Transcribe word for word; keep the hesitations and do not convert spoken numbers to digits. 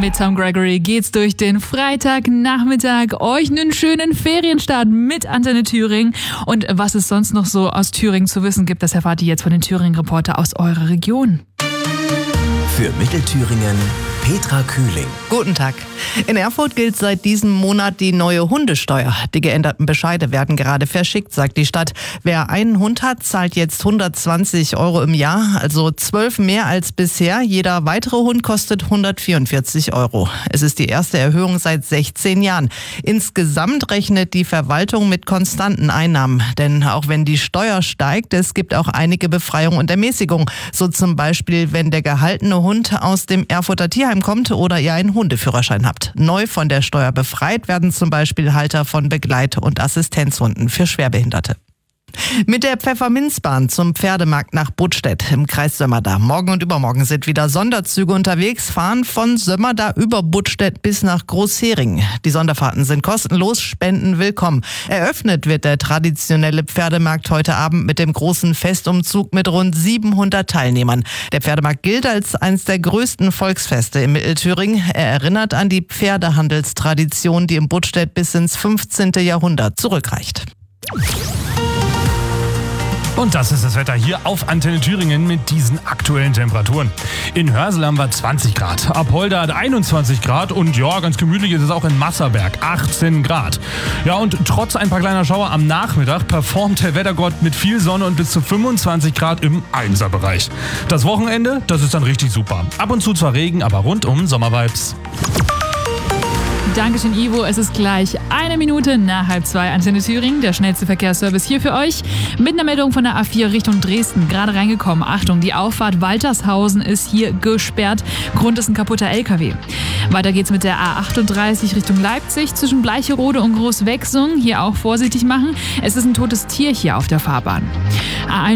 Mit Tom Gregory geht's durch den Freitagnachmittag. Euch einen schönen Ferienstart mit Antenne Thüringen. Und was es sonst noch so aus Thüringen zu wissen gibt, das erfahrt ihr jetzt von den Thüringen-Reporter aus eurer Region. Für Mittelthüringen Petra Kühling. Guten Tag. In Erfurt gilt seit diesem Monat die neue Hundesteuer. Die geänderten Bescheide werden gerade verschickt, sagt die Stadt. Wer einen Hund hat, zahlt jetzt hundertzwanzig Euro im Jahr, also zwölf mehr als bisher. Jeder weitere Hund kostet hundertvierundvierzig Euro. Es ist die erste Erhöhung seit sechzehn Jahren. Insgesamt rechnet die Verwaltung mit konstanten Einnahmen. Denn auch wenn die Steuer steigt, es gibt auch einige Befreiungen und Ermäßigungen. So zum Beispiel, wenn der gehaltene Hund aus dem Erfurter Tierheim kommt oder ihr einen Hundeführerschein habt. Neu von der Steuer befreit werden zum Beispiel Halter von Begleit- und Assistenzhunden für Schwerbehinderte. Mit der Pfefferminzbahn zum Pferdemarkt nach Buttstedt im Kreis Sömmerda. Morgen und übermorgen sind wieder Sonderzüge unterwegs, fahren von Sömmerda über Buttstedt bis nach Großhering. Die Sonderfahrten sind kostenlos, Spenden willkommen. Eröffnet wird der traditionelle Pferdemarkt heute Abend mit dem großen Festumzug mit rund siebenhundert Teilnehmern. Der Pferdemarkt gilt als eines der größten Volksfeste in Mittelthüringen. Er erinnert an die Pferdehandelstradition, die im Buttstedt bis ins fünfzehnten Jahrhundert zurückreicht. Und das ist das Wetter hier auf Antenne Thüringen mit diesen aktuellen Temperaturen. In Hörsel haben wir zwanzig Grad, Apolda hat einundzwanzig Grad und ja, ganz gemütlich ist es auch in Masserberg, achtzehn Grad. Ja, und trotz ein paar kleiner Schauer am Nachmittag performt der Wettergott mit viel Sonne und bis zu fünfundzwanzig Grad im Einserbereich. Das Wochenende, das ist dann richtig super. Ab und zu zwar Regen, aber rundum Sommervibes. Dankeschön, Ivo. Es ist gleich eine Minute nach halb zwei. Antenne Thüringen, der schnellste Verkehrsservice hier für euch. Mit einer Meldung von der A vier Richtung Dresden. Gerade reingekommen. Achtung, die Auffahrt Waltershausen ist hier gesperrt. Grund ist ein kaputter L K W. Weiter geht's mit der A achtunddreißig Richtung Leipzig. Zwischen Bleicherode und Großwechsung. Hier auch vorsichtig machen. Es ist ein totes Tier hier auf der Fahrbahn. A